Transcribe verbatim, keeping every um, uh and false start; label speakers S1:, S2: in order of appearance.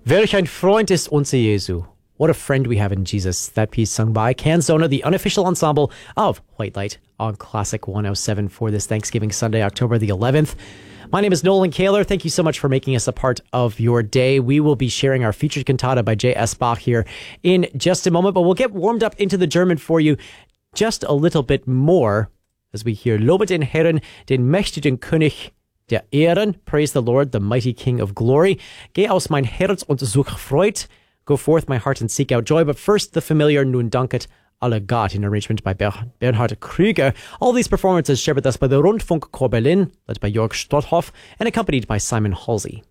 S1: Welch ein Freund ist unser Jesu. What a friend we have in Jesus. That piece sung by Canzona, the unofficial ensemble of White Light on Classic one oh seven for this Thanksgiving Sunday, October the eleventh. My name is Nolan Kaler. Thank you so much for making us a part of your day. We will be sharing our featured cantata by J S. Bach here in just a moment, but we'll get warmed up into the German for you just a little bit more as we hear Lobe den Herren, den mächtigen König der Ehren. Praise the Lord, the mighty King of glory. Geh aus mein Herz und such Freud. Go forth, my heart, and seek out joy. But first, the familiar Nun danket alle Gott, in arrangement by Ber- Bernhard Krüger. All these performances shared with us by the Rundfunkchor Berlin, led by Jörg Stotthoff, and accompanied by Simon Halsey.